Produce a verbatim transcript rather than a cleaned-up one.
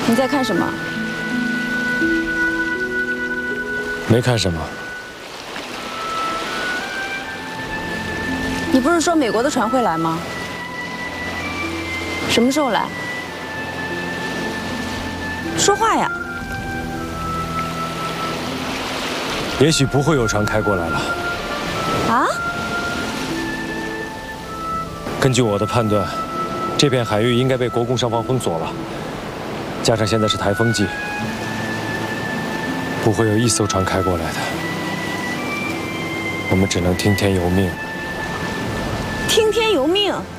你在看什么？ 没看什么。 你不是说美国的船会来吗？什么时候来？说话呀！ 也许不会有船开过来了。 啊？ 根据我的判断，这片海域应该被国共双方封锁了，加上现在是台风季，不会有一艘船开过来的。我们只能听天由命。 听天由命？